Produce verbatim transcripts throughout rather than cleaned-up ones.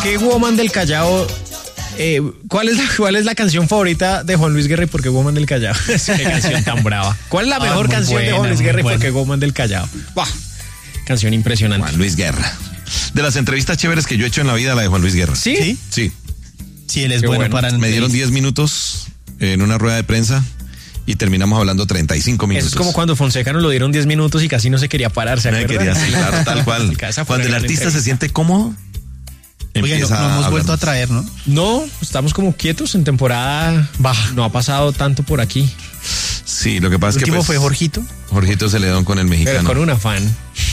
¿Qué woman del Callao? Eh, ¿cuál, es la, ¿Cuál es la canción favorita de Juan Luis Guerra y por qué Woman del Callao? Qué canción tan brava. ¿Cuál es la mejor ah, canción buena, de Juan Luis Guerra y por qué Woman del Callao? Bah, canción impresionante. Juan Luis Guerra. De las entrevistas chéveres que yo he hecho en la vida, la de Juan Luis Guerra. ¿Sí? Sí. Sí, sí él es bueno, bueno para... Me dieron diez minutos en una rueda de prensa y terminamos hablando treinta y cinco minutos. Eso es como cuando Fonseca nos lo dieron diez minutos y casi no se quería parar, ¿se acuerdan? No quería, sí, claro, tal cual. Cuando el artista se siente cómodo, oye, no, no hemos vuelto a traer, ¿no? No, estamos como quietos en temporada baja. No ha pasado tanto por aquí. Sí, lo que pasa es que... ¿El último pues, fue Jorgito? Jorgito Celedón con el mexicano. Pero con una fan.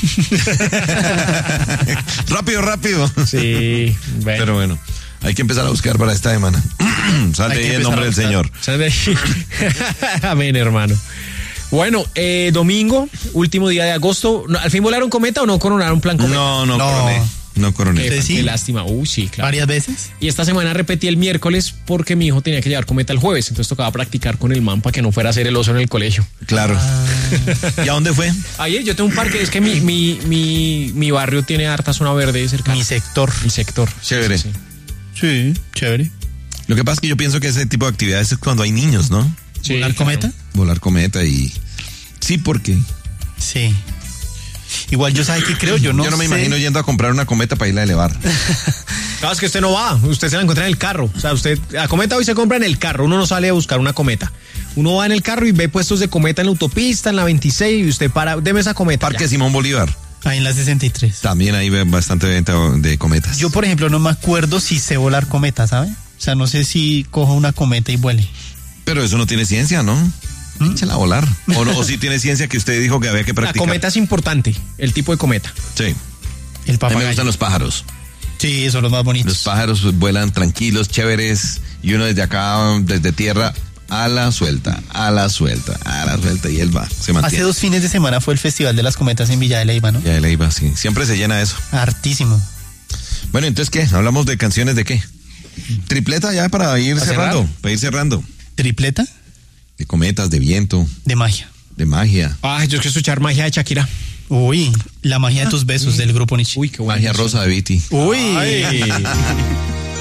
rápido, rápido. Sí, bueno. Pero bueno, hay que empezar a buscar para esta semana. Sale ahí el nombre del Señor. Amén, hermano. Bueno, eh, domingo, último día de agosto. ¿Al fin volaron cometa o no coronaron plan cometa? No, no, no. coroné. No coroné. Eh, ¿Sí? Qué lástima. Uy, sí, claro. ¿Varias veces? Y esta semana repetí el miércoles porque mi hijo tenía que llevar cometa el jueves. Entonces tocaba practicar con el man para que no fuera a hacer el oso en el colegio. Claro. Ah. ¿Y a dónde fue? Ahí yo tengo un parque. Es que mi, mi, mi, mi barrio tiene harta zona verde cerca. Mi sector. Mi sector. Chévere. Sí, sí. sí, chévere. Lo que pasa es que yo pienso que ese tipo de actividades es cuando hay niños, ¿no? Sí, ¿volar cometa? Volar cometa y... Sí, porque... Sí. Igual yo sabe que creo, yo no Yo no me sé. imagino yendo a comprar una cometa para irla a elevar. Claro, es que usted no va, usted se la encuentra en el carro. O sea, usted, la cometa hoy se compra en el carro, uno no sale a buscar una cometa. Uno va en el carro y ve puestos de cometa en la autopista, en la veintiséis, y usted para, deme esa cometa. Parque ya. Simón Bolívar. Ahí en la sesenta y tres. También ahí ve bastante venta de cometas. Yo, por ejemplo, no me acuerdo si sé volar cometa, ¿sabe? O sea, no sé si cojo una cometa y vuele. Pero eso no tiene ciencia, ¿no? ¿Mm? Échala a volar. O, no, o sí tiene ciencia que usted dijo que había que practicar. La cometa es importante, el tipo de cometa. Sí. El papagayo. A mí me gustan los pájaros. Sí, son los más bonitos. Los pájaros vuelan tranquilos, chéveres, y uno desde acá, desde tierra, ala suelta, ala suelta, ala suelta, y él va, se mantiene. Hace dos fines de semana fue el Festival de las Cometas en Villa de Leyva, ¿no? Villa de Leyva, sí. Siempre se llena eso. Hartísimo. Bueno, entonces, ¿qué? ¿Hablamos de canciones de qué? Tripleta ya para ir cerrando, cerrar? para ir cerrando. ¿Tripleta? De cometas, de viento. De magia. De magia. Ah, yo quiero escuchar Magia de Shakira. Uy, la magia de tus besos del grupo Nietzsche. Uy, qué buena. Magia rosa de Viti. Uy.